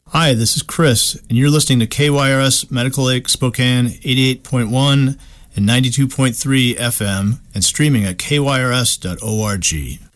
Hi, this is Chris, and you're listening to KYRS Medical Lake Spokane 88.1 and 92.3 FM and streaming at kyrs.org.